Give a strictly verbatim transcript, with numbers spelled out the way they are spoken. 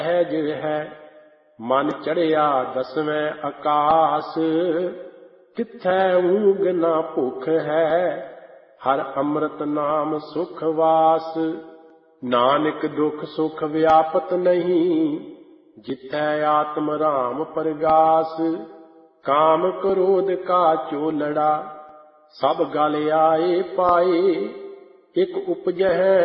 ਹੈ ਜਿ ਹੈ ਮਨ ਚੜਿਆ ਦਸਵੇਂ ਆਕਾਸ। ਤਿੱਥੈ ਊਂਘ ਨਾ ਭੁੱਖ ਹੈ ਹਰ ਅੰਮ੍ਰਿਤ ਨਾਮ ਸੁਖ ਵਾਸ। ਨਾਨਕ ਦੁਖ ਸੁਖ ਵਿਆਪਤ ਨਹੀਂ ਜਿਥੈ ਆਤਮ ਰਾਮ ਪਰਗਾਸ। ਕਾਮ ਕ੍ਰੋਧ ਕਾ ਚੋਲੜਾ ਸਭ ਗਲ ਆਏ ਪਾਏ। ਇਕ ਉਪਜਹਿ